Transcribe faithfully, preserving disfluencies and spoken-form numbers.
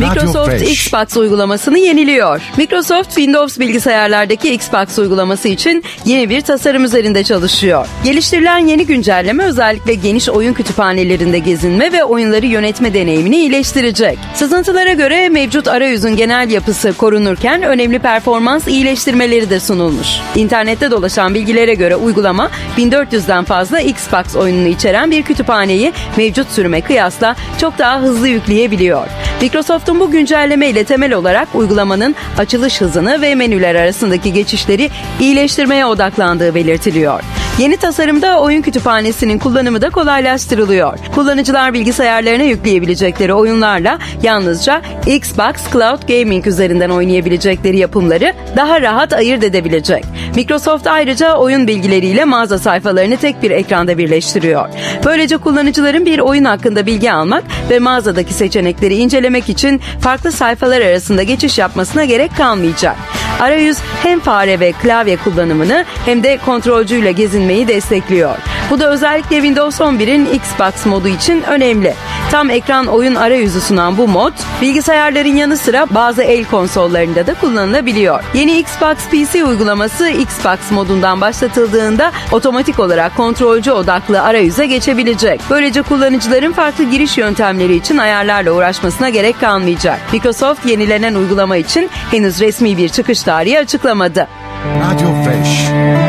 Microsoft Fresh. Xbox uygulamasını yeniliyor. Microsoft Windows bilgisayarlardaki Xbox uygulaması için yeni bir tasarım üzerinde çalışıyor. Geliştirilen yeni güncelleme özellikle geniş oyun kütüphanelerinde gezinme ve oyunları yönetme deneyimini iyileştirecek. Sızıntılara göre mevcut arayüzün genel yapısı korunurken önemli performans iyileştirmeleri de sunulmuş. İnternette dolaşan bilgilere göre uygulama bin dört yüzden fazla Xbox oyununu içeren bir kütüphaneyi mevcut sürüme kıyasla çok daha hızlı yükleyebiliyor. Microsoft'un bu güncelleme ile temel olarak uygulamanın açılış hızını ve menüler arasındaki geçişleri iyileştirmeye odaklandığı belirtiliyor. Yeni tasarımda oyun kütüphanesinin kullanımı da kolaylaştırılıyor. Kullanıcılar bilgisayarlarına yükleyebilecekleri oyunlarla yalnızca Xbox Cloud Gaming üzerinden oynayabilecekleri yapımları daha rahat ayırt edebilecek. Microsoft ayrıca oyun bilgileriyle mağaza sayfalarını tek bir ekranda birleştiriyor. Böylece kullanıcıların bir oyun hakkında bilgi almak ve mağazadaki seçenekleri incelemek için farklı sayfalar arasında geçiş yapmasına gerek kalmayacak. Arayüz hem fare ve klavye kullanımını hem de kontrolcüyle gezinmeyi destekliyor. Bu da özellikle Windows on birin Xbox modu için önemli. Tam ekran oyun arayüzü sunan bu mod, bilgisayarların yanı sıra bazı el konsollarında da kullanılabiliyor. Yeni Xbox P C uygulaması Xbox modundan başlatıldığında otomatik olarak kontrolcü odaklı arayüze geçebilecek. Böylece kullanıcıların farklı giriş yöntemleri için ayarlarla uğraşmasına gerek kalmayacak. Microsoft yenilenen uygulama için henüz resmi bir çıkış tarihi açıklamadı. Radio Fresh.